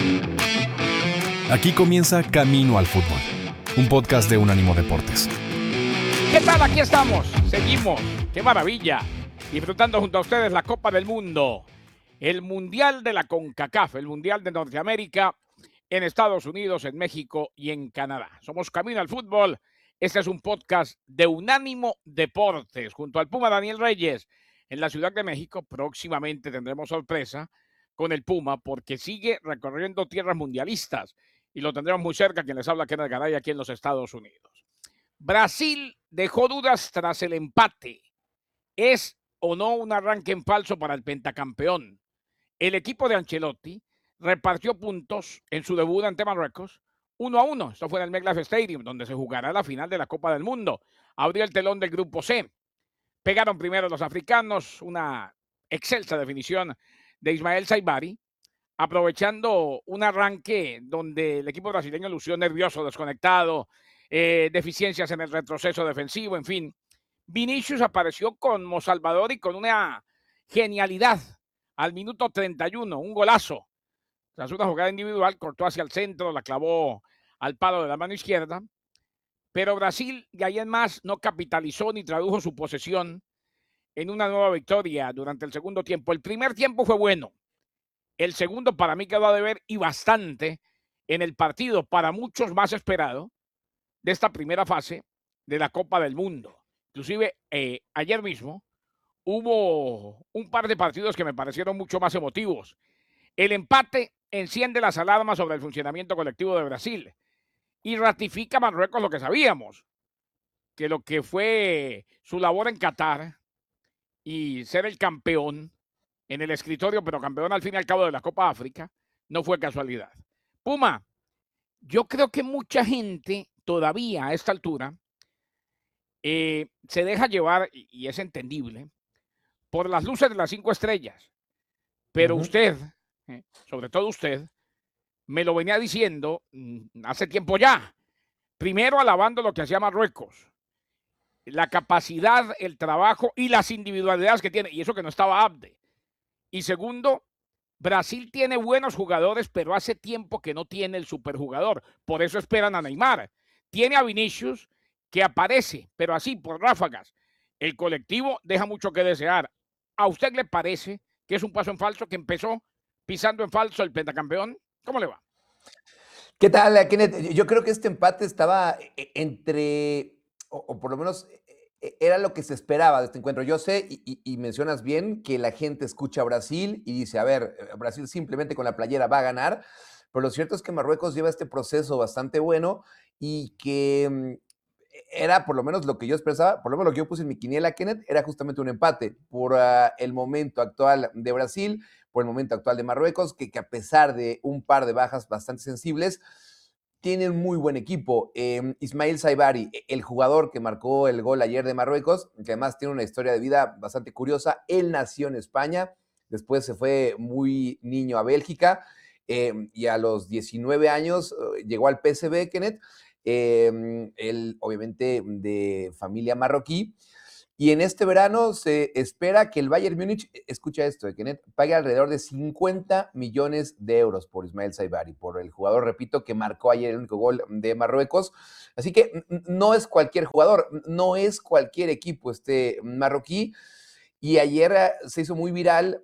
Aquí comienza Camino al Fútbol, un podcast de Unánimo Deportes. ¿Qué tal? Aquí estamos, seguimos, qué maravilla, disfrutando junto a ustedes la Copa del Mundo, el Mundial de la CONCACAF, el Mundial de Norteamérica, en Estados Unidos, en México y en Canadá. Somos Camino al Fútbol, este es un podcast de Unánimo Deportes, junto al Puma Daniel Reyes, en la Ciudad de México. Próximamente tendremos sorpresa con el Puma, porque sigue recorriendo tierras mundialistas, y lo tendremos muy cerca, quien les habla, Kenneth Garay, aquí en los Estados Unidos. Brasil dejó dudas tras el empate. ¿Es o no un arranque en falso para el pentacampeón? El equipo de Ancelotti repartió puntos en su debut ante Marruecos 1-1. Esto fue en el MetLife Stadium, donde se jugará la final de la Copa del Mundo. Abrió el telón del grupo C. Pegaron primero los africanos, una excelsa definición de Ismael Saibari, aprovechando un arranque donde el equipo brasileño lució nervioso, desconectado, deficiencias en el retroceso defensivo, en fin. Vinicius apareció como Salvador y con una genialidad al minuto 31, un golazo. Tras una jugada individual, cortó hacia el centro, la clavó al palo de la mano izquierda, pero Brasil de ahí en más no capitalizó ni tradujo su posesión en una nueva victoria durante el segundo tiempo. El primer tiempo fue bueno. El segundo para mí quedó a deber y bastante en el partido para muchos más esperado de esta primera fase de la Copa del Mundo. Inclusive ayer mismo hubo un par de partidos que me parecieron mucho más emotivos. El empate enciende las alarmas sobre el funcionamiento colectivo de Brasil y ratifica a Marruecos lo que sabíamos, que lo que fue su labor en Qatar y ser el campeón en el escritorio, pero campeón al fin y al cabo de la Copa África, no fue casualidad. Puma, yo creo que mucha gente todavía a esta altura se deja llevar, y es entendible, por las luces de las 5 estrellas. Pero usted, sobre todo usted, me lo venía diciendo hace tiempo ya. Primero alabando lo que hacía Marruecos, la capacidad, el trabajo y las individualidades que tiene, y eso que no estaba Abde. Y segundo, Brasil tiene buenos jugadores, pero hace tiempo que no tiene el superjugador. Por eso esperan a Neymar. Tiene a Vinicius, que aparece, pero así, por ráfagas. El colectivo deja mucho que desear. ¿A usted le parece que es un paso en falso, que empezó pisando en falso el pentacampeón? ¿Cómo le va? ¿Qué tal, Kenneth? Yo creo que este empate estaba entre, o por lo menos era lo que se esperaba de este encuentro. Yo sé, y mencionas bien, que la gente escucha a Brasil y dice, a ver, Brasil simplemente con la playera va a ganar, pero lo cierto es que Marruecos lleva este proceso bastante bueno y que era por lo menos lo que yo expresaba, por lo menos lo que yo puse en mi quiniela, Kenneth, era justamente un empate por el momento actual de Brasil, por el momento actual de Marruecos, que a pesar de un par de bajas bastante sensibles, tienen muy buen equipo. Ismael Saibari, el jugador que marcó el gol ayer de Marruecos, que además tiene una historia de vida bastante curiosa. Él nació en España, después se fue muy niño a Bélgica y a los 19 años llegó al PSV, Kenneth. Él obviamente de familia marroquí. Y en este verano se espera que el Bayern Múnich, escucha esto, Kenneth, pague alrededor de 50 millones de euros por Ismael Saibari, por el jugador, repito, que marcó ayer el único gol de Marruecos. Así que no es cualquier jugador, no es cualquier equipo este marroquí. Y ayer se hizo muy viral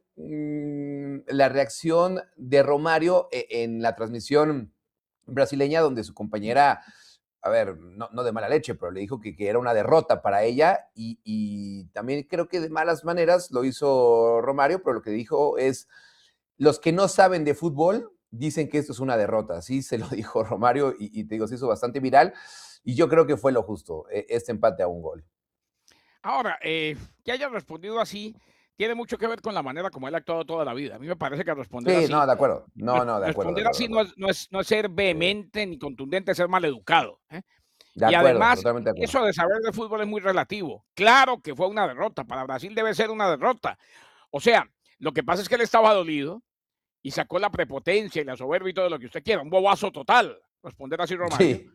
la reacción de Romario en la transmisión brasileña, donde su compañera, a ver, no de mala leche, pero le dijo que era una derrota para ella y también creo que de malas maneras lo hizo Romario, pero lo que dijo es, los que no saben de fútbol dicen que esto es una derrota. Así se lo dijo Romario y te digo, se hizo bastante viral y yo creo que fue lo justo, este empate a un gol. Ahora, que haya respondido así tiene mucho que ver con la manera como él ha actuado toda la vida. A mí me parece que responder Sí, así, no, de acuerdo. No, de acuerdo. responder así no es ser vehemente ni contundente, es ser maleducado. De Y acuerdo, además, totalmente de acuerdo. eso de saber de fútbol es muy relativo. Claro que fue una derrota, para Brasil debe ser una derrota. O sea, lo que pasa es que él estaba dolido y sacó la prepotencia y la soberbia y todo lo que usted quiera. Un bobazo total, responder así Romario. Sí.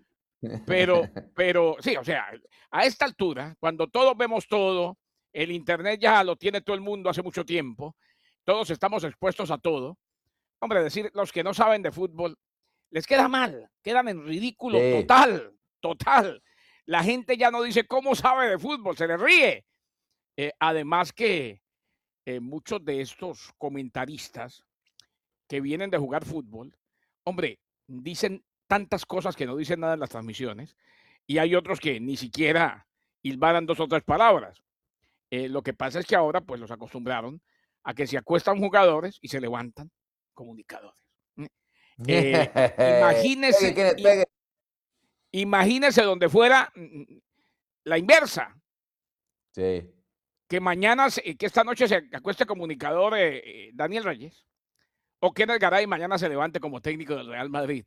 Pero sí, o sea, a esta altura, cuando todos vemos todo, el internet ya lo tiene todo el mundo hace mucho tiempo, todos estamos expuestos a todo. Hombre, decir los que no saben de fútbol, les queda mal, quedan en ridículo Sí, total, total. La gente ya no dice cómo sabe de fútbol, se le ríe. Además que muchos de estos comentaristas que vienen de jugar fútbol, hombre, dicen tantas cosas que no dicen nada en las transmisiones y hay otros que ni siquiera hilvanan 2 o 3 palabras. Lo que pasa es que ahora, pues, los acostumbraron a que se acuestan jugadores y se levantan comunicadores. Pegue, Imagínese Kenneth, pegue. imagínese donde fuera, la inversa, Sí. que mañana que esta noche se acueste comunicador, Daniel Reyes, o Kenneth Garay mañana se levante como técnico del Real Madrid.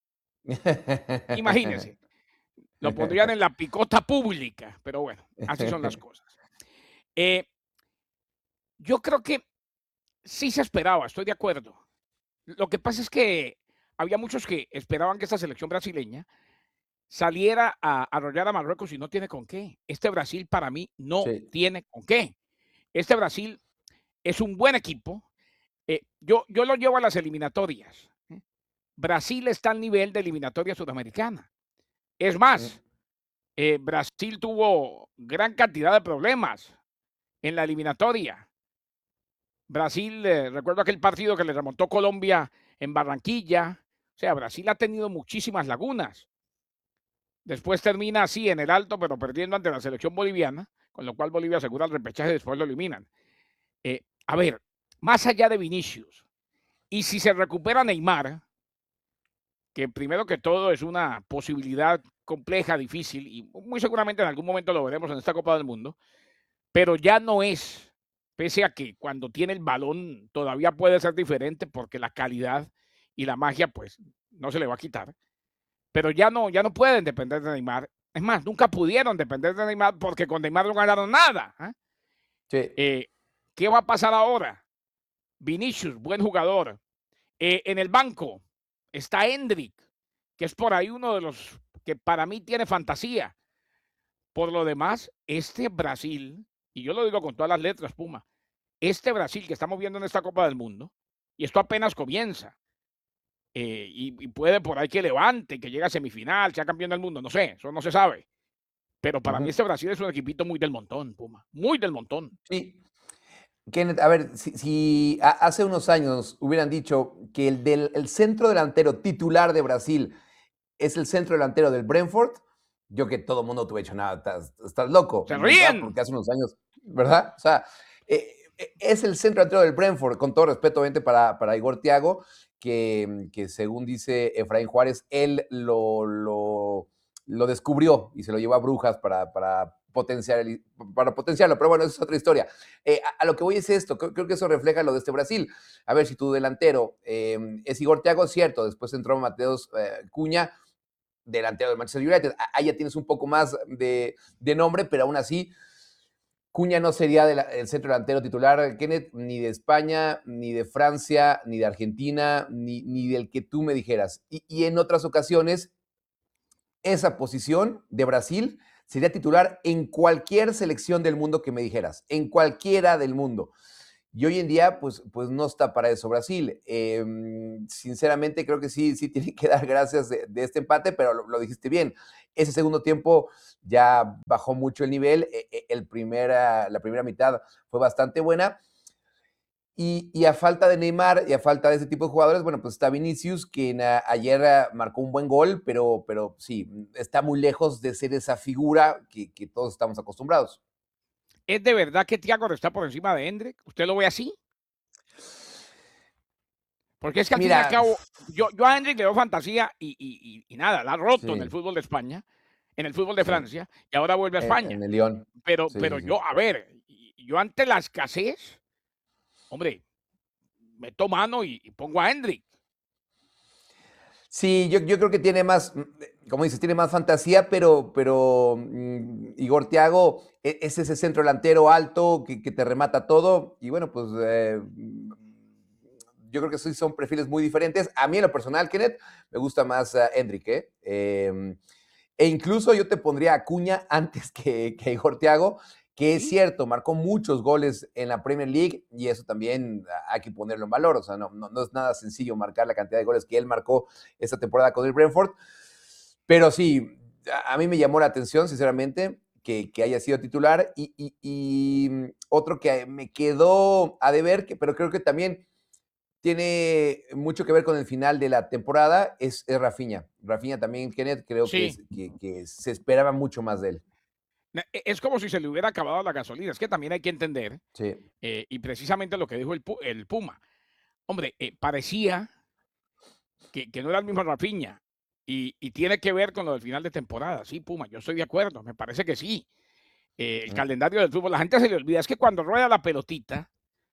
Imagínese, lo pondrían en la picota pública, pero bueno, así son las cosas. Eh, yo creo que sí se esperaba, estoy de acuerdo. Lo que pasa es que había muchos que esperaban que esta selección brasileña saliera a arrollar a Marruecos y no tiene con qué. Este Brasil para mí no Sí. tiene con qué. Este Brasil es un buen equipo. Yo lo llevo a las eliminatorias. Brasil está al nivel de eliminatoria sudamericana. Es más, Brasil tuvo gran cantidad de problemas en la eliminatoria. Brasil, recuerdo aquel partido que le remontó Colombia en Barranquilla. O sea, Brasil ha tenido muchísimas lagunas. Después termina así en el alto, pero perdiendo ante la selección boliviana, con lo cual Bolivia asegura el repechaje y después lo eliminan. A ver, más allá de Vinicius, y si se recupera Neymar, que primero que todo es una posibilidad compleja, difícil, y muy seguramente en algún momento lo veremos en esta Copa del Mundo, pero ya no es, pese a que cuando tiene el balón todavía puede ser diferente porque la calidad y la magia pues no se le va a quitar, pero ya no pueden depender de Neymar. Es más, nunca pudieron depender de Neymar porque con Neymar no ganaron nada. Sí. ¿Qué va a pasar ahora? Vinicius, buen jugador. En el banco está Endrick, que es por ahí uno de los que para mí tiene fantasía. Por lo demás, este Brasil, y yo lo digo con todas las letras, Puma, este Brasil que estamos viendo en esta Copa del Mundo, y esto apenas comienza, y puede por ahí que levante, que llegue a semifinal, sea campeón del mundo, no sé, eso no se sabe. Pero para mí Ujú. este Brasil es un equipito muy del montón, Puma, muy del montón. Sí. Kenneth, a ver, si hace unos años hubieran dicho que el centro delantero titular de Brasil es el centro delantero del Brentford, yo que todo el mundo te hubiera dicho, nada, estás loco, ¡Se de entrada, ríen! porque hace unos años, ¿verdad? O sea, es el centro delantero del Brentford, con todo respeto, obviamente, para Igor Thiago, que según dice Efraín Juárez, él lo descubrió y se lo llevó a Brujas para potenciarlo, pero bueno, eso es otra historia. A lo que voy es esto, creo que eso refleja lo de este Brasil. A ver, si tu delantero es Igor Thiago, cierto, después entró Mateus Cunha, delantero del Manchester United. Ahí ya tienes un poco más de nombre, pero aún así, Cunha no sería el centro delantero titular, Kenneth, ni de España, ni de Francia, ni de Argentina, ni del que tú me dijeras. Y en otras ocasiones, esa posición de Brasil sería titular en cualquier selección del mundo que me dijeras, en cualquiera del mundo. Y hoy en día, pues no está para eso Brasil. Sinceramente, creo que sí tiene que dar gracias de este empate, pero lo dijiste bien. Ese segundo tiempo ya bajó mucho el nivel. La primera mitad fue bastante buena. Y a falta de Neymar y a falta de ese tipo de jugadores, bueno, pues está Vinicius, quien ayer marcó un buen gol, pero sí, está muy lejos de ser esa figura que todos estamos acostumbrados. ¿Es de verdad que Thiago está por encima de Hendrick? ¿Usted lo ve así? Porque es que al fin y al Mira, cabo, yo a Hendrick le doy fantasía y nada, la ha roto en el sí, fútbol de España, en el fútbol de sí, Francia, y ahora vuelve a en España. el León. Sí, Pero sí, sí. yo, a ver, yo ante la escasez, hombre, meto mano y pongo a Hendrick. Sí, yo creo que tiene más, como dices, tiene más fantasía, pero Igor Thiago es ese centro delantero alto que te remata todo. Y bueno, pues yo creo que sí son perfiles muy diferentes. A mí en lo personal, Kenneth, me gusta más Hendrick, ¿eh? E incluso yo te pondría a Acuña antes que Igor Thiago, que es Sí, cierto, marcó muchos goles en la Premier League y eso también hay que ponerlo en valor. O sea, no es nada sencillo marcar la cantidad de goles que él marcó esta temporada con el Brentford. Pero sí, a mí me llamó la atención, sinceramente, que haya sido titular. Y otro que me quedó a deber, pero creo que también tiene mucho que ver con el final de la temporada, es Rafinha. Rafinha también, Kenneth, creo que, sí. que se esperaba mucho más de él. Es como si se le hubiera acabado la gasolina. Es que también hay que entender, Sí. y precisamente lo que dijo el Puma. Hombre, parecía que no era el mismo Rafinha. Y tiene que ver con lo del final de temporada. Sí, Puma, yo estoy de acuerdo. Me parece que sí. El Mm. calendario del fútbol, la gente se le olvida. Es que cuando rueda la pelotita,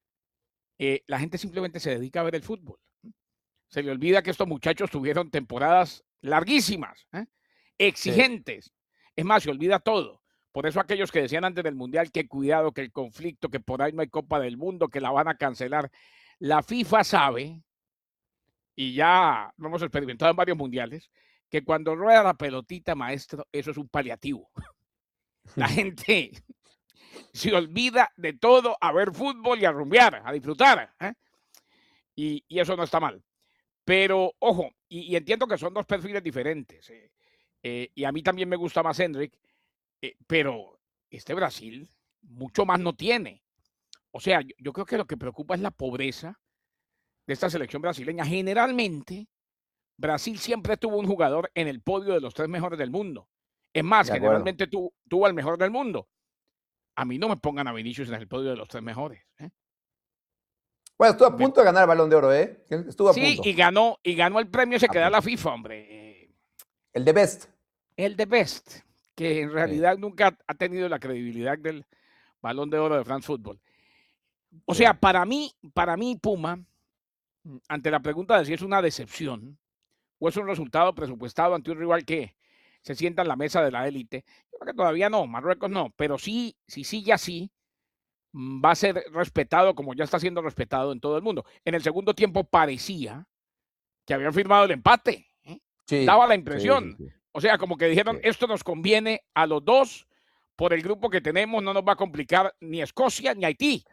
la gente simplemente se dedica a ver el fútbol. Se le olvida que estos muchachos tuvieron temporadas larguísimas, Sí. exigentes. Es más, se olvida todo. Por eso aquellos que decían antes del Mundial que cuidado, que el conflicto, que por ahí no hay Copa del Mundo, que la van a cancelar. La FIFA sabe, y ya lo hemos experimentado en varios mundiales, que cuando rueda la pelotita, maestro, eso es un paliativo. La gente se olvida de todo a ver fútbol y a rumbear, a disfrutar. Y eso no está mal. Pero, ojo, y entiendo que son dos perfiles diferentes. Y a mí también me gusta más Hendrick, pero este Brasil mucho más no tiene. O sea, yo creo que lo que preocupa es la pobreza de esta selección brasileña. Generalmente, Brasil siempre tuvo un jugador en el podio de los 3 mejores del mundo. Es más, De acuerdo. generalmente tuvo al mejor del mundo. A mí no me pongan a Vinicius en el podio de los 3 mejores. Bueno, estuvo a Me- punto de ganar el Balón de Oro, ¿eh? Estuvo a sí, punto. y ganó el premio ese A que da la punto. FIFA, hombre. El de Best. El de Best, que en Sí, realidad nunca ha tenido la credibilidad del Balón de Oro de France Football. O sea, sí. para mí Puma, ante la pregunta de si es una decepción o es un resultado presupuestado ante un rival que se sienta en la mesa de la élite, yo creo que todavía no, Marruecos no, pero sí, ya sí, va a ser respetado como ya está siendo respetado en todo el mundo. En el segundo tiempo parecía que habían firmado el empate, daba Sí, la sí, sí, impresión. sí, O sea, como que dijeron, sí. esto nos conviene a los dos, por el grupo que tenemos, no nos va a complicar ni Escocia ni Haití.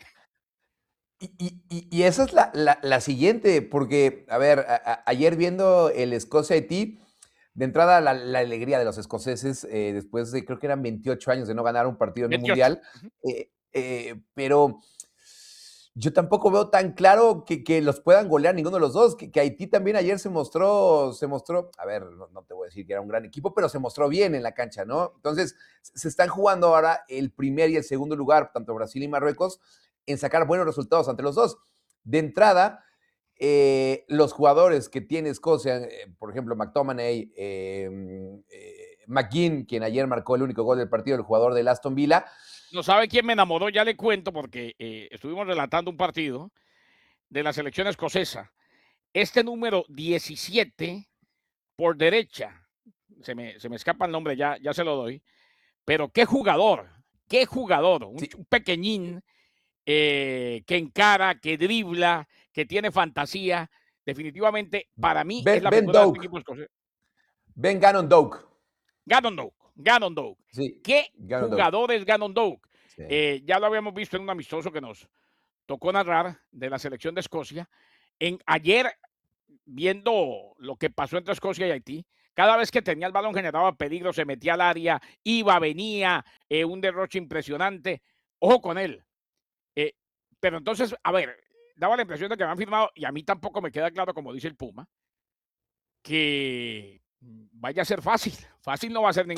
Y esa es la siguiente, porque, a ver, ayer viendo el Escocia-Haití, de entrada la alegría de los escoceses, después de creo que eran 28 años de no ganar un partido en un 28. mundial, pero yo tampoco veo tan claro que los puedan golear ninguno de los dos, que Haití también ayer se mostró, a ver, no te voy a decir que era un gran equipo, pero se mostró bien en la cancha, ¿no? Entonces, se están jugando ahora el primer y el segundo lugar, tanto Brasil y Marruecos, en sacar buenos resultados ante los dos. De entrada, los jugadores que tiene Escocia, por ejemplo, McTominay, McGinn, quien ayer marcó el único gol del partido, el jugador del Aston Villa. No sabe quién me enamoró, ya le cuento, porque estuvimos relatando un partido de la selección escocesa. Este número 17 por derecha, se me escapa el nombre, ya se lo doy, pero qué jugador, un, Sí, un pequeñín que encara, que dribla, que tiene fantasía. Definitivamente, para mí es la Ben figura de este Doak, equipo escocés. Ben Gannon Doak. Gannon Doak. Sí, ¿Qué Gannon Doak. jugador es Gannon Doak? Sí. Ya lo habíamos visto en un amistoso que nos tocó narrar de la selección de Escocia. Ayer, viendo lo que pasó entre Escocia y Haití, cada vez que tenía el balón generaba peligro, se metía al área, iba, venía, un derroche impresionante. Ojo con él. Eh, pero entonces, a ver, daba la impresión de que me han firmado, y a mí tampoco me queda claro, como dice el Puma, que vaya a ser fácil. Fácil no va a ser